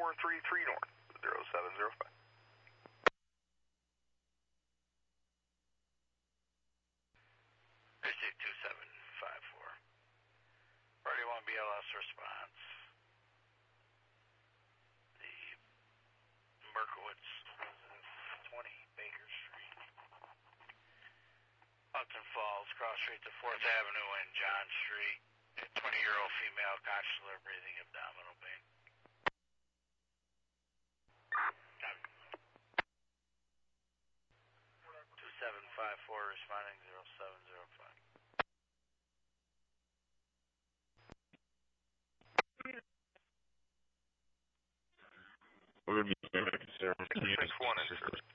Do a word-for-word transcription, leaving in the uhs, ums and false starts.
four three three north, zero seven zero five. Pursuit two seven five four. Party one B L S response. The Berkowitz residence, twenty Baker Street. Upton Falls, cross street to fourth Avenue and John Street. A twenty-year-old female, conscious breathing, abdominal pain. two seven five four responding zero seven zero five. We're going to be considering six one and